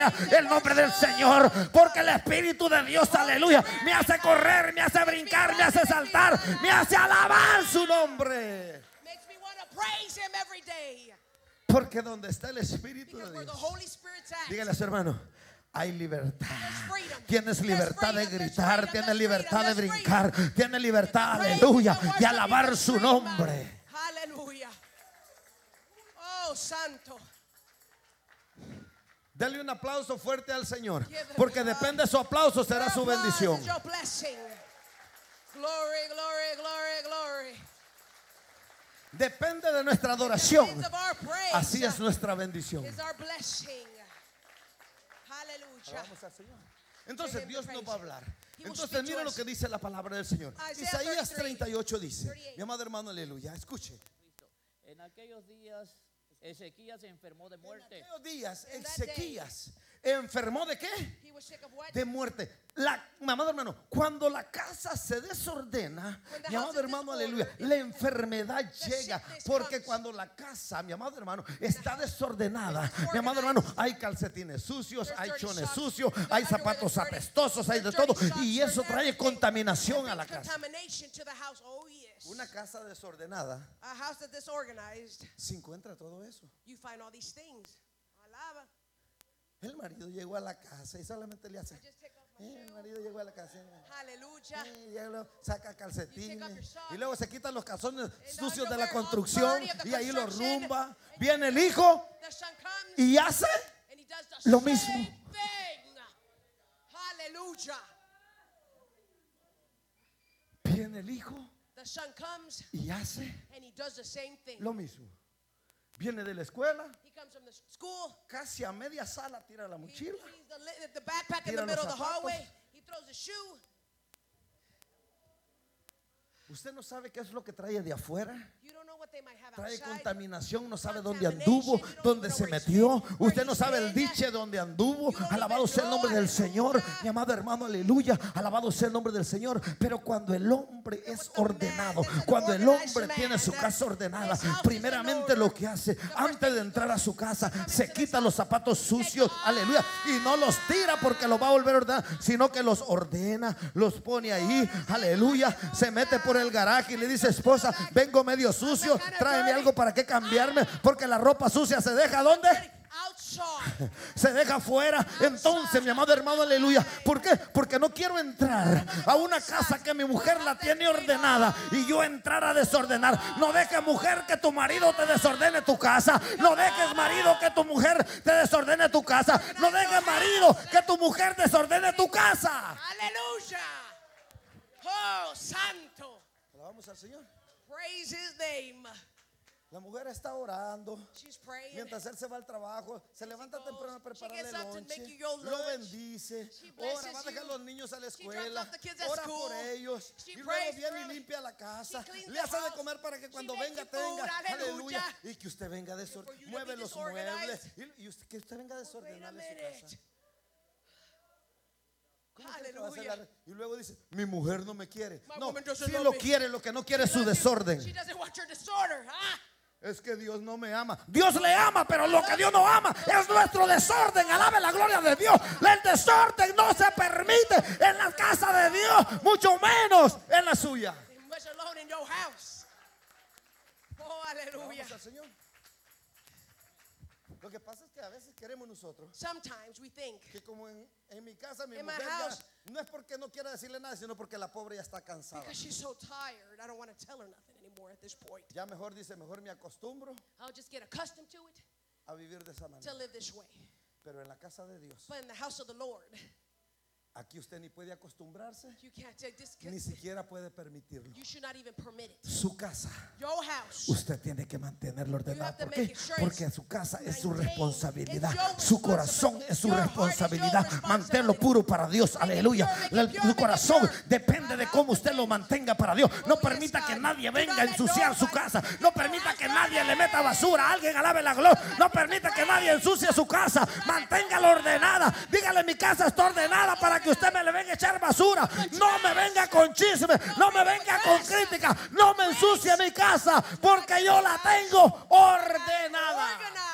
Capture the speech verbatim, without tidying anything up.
el nombre del Señor, porque el Espíritu de Dios, aleluya, me hace correr, me hace brincar, me hace saltar, me hace alabar su nombre. Porque donde está el Espíritu de Dios, dígale a su hermano, hay libertad. Tienes libertad de gritar, tienes libertad de brincar, tienes libertad, aleluya, de alabar su nombre. Aleluya. Oh, santo. Dale un aplauso fuerte al Señor, porque depende de su aplauso será su bendición. Glory, glory, glory, glory. Depende de nuestra adoración. Así es nuestra bendición. Alabamos al Señor. Entonces Dios nos va a hablar. Entonces mira lo que dice la palabra del Señor. Isaías treinta y ocho dice, mi amado hermano, aleluya, escuche. En aquellos días Ezequías se enfermó de muerte. En aquellos días Ezequías enfermó de qué? De muerte. La, mi amado hermano, cuando la casa se desordena, mi amado hermano, aleluya, la enfermedad llega. Porque cuando la casa, mi amado hermano, está desordenada, mi amado hermano, hay calcetines sucios, hay chones sucios, hay zapatos apestosos, hay de todo. Y eso trae contaminación a la casa. Una casa desordenada, se encuentra todo eso. El marido llegó a la casa y solamente le hace. Eh, el marido llegó a la casa. Aleluya. Y luego saca calcetines. Y luego se quitan los calzones sucios de la construcción. Y ahí los rumba. Viene el hijo y hace lo mismo. Aleluya. Viene el hijo y hace lo mismo. Viene de la escuela, casi a media sala tira la mochila, tira los zapatos. Usted no sabe qué es lo que trae de afuera. Trae contaminación, no sabe dónde anduvo, dónde se metió. Usted no sabe el diche dónde anduvo. Alabado sea el nombre del Señor, mi amado hermano, aleluya. Alabado sea el nombre del Señor. Pero cuando el hombre es ordenado, cuando el hombre tiene su casa ordenada, primeramente lo que hace, antes de entrar a su casa, se quita los zapatos sucios, aleluya, y no los tira porque los va a volver a ordenar, sino que los ordena, los pone ahí, aleluya. Se mete por el garaje y le dice, esposa, vengo medio sucio, tráeme algo para que cambiarme, porque la ropa sucia se deja ¿dónde? Se deja afuera. Entonces, mi amado hermano, aleluya, ¿por qué? Porque no quiero entrar a una casa que mi mujer la tiene ordenada y yo entrar a desordenar. No dejes, mujer, que tu marido te desordene tu casa. No dejes, marido, que tu mujer te desordene tu casa. No dejes, marido, que tu mujer desordene tu casa. Aleluya. Oh, santo. Alabamos al Señor. Praise his name. La mujer está orando. She's praying. Mientras él se va al trabajo, se levanta goes, temprano a she prepararle gets up to lonche, make you your lo lunch. bendice, She ora, blesses va a dejar you. los niños a la She drops escuela, off the kids at ora school. por ellos, She y luego prays viene for y them. limpia la casa, She cleans le the hace de house. comer para que She cuando makes venga you food. tenga, Aleluya. aleluya, y que usted venga desorden, For you to mueve be los disorganized. muebles, y, y usted, que usted venga a Wait a desordenarle su minute. casa. ¿Cómo que va a hacer Aleluya. la- Y luego dice, mi mujer no me quiere. My No, woman doesn't sí love lo me. quiere, lo que no quiere es su She doesn't- desorden. She doesn't want your disorder. Ah. Es que Dios no me ama. Dios le ama, pero lo que Dios no ama es nuestro desorden. Alabe la gloria de Dios. El desorden no se permite en la casa de Dios, mucho menos en la suya. Much alone in your house. Oh, aleluya. Vamos al Señor. Lo que pasa es que a veces queremos nosotros Sometimes we think, que como en, en mi casa mi In my mujer house- ya, no es porque no quiera decirle nada, sino porque la pobre ya está cansada. because she's so tired, I don't want to tell her nothing anymore at this point. Ya mejor dice, mejor me acostumbro I'll just get accustomed to it, a vivir de esa to manera. live this way. Pero en la casa de Dios, But in the house of the Lord, aquí usted ni puede acostumbrarse, you can't take this. ni siquiera puede permitirlo. You should not even permit it. Su casa, Your house. used tiene que mantenerlo ordenado. ¿Por qué? make sure Porque it's su casa es su maintained. responsabilidad. It's your Su corazón responsibility. es su Your heart is your responsabilidad. responsibility. Manténlo puro para Dios. Make it Aleluya. pure, make it El- pure, Su make it corazón pure. depende de cómo usted lo mantenga para Dios. No Oh, yes, permita que God. nadie Do venga not a let ensuciar su nobody casa. take No your permita house que dirty. nadie le meta basura. Alguien alabe la gloria. No permita que nadie ensucie su casa. Manténgala ordenada. Dígale, mi casa está ordenada para que usted me le venga a echar basura. No me venga con chisme. No me venga con crítica. No me ensucie mi casa porque yo la tengo ordenada. Organized.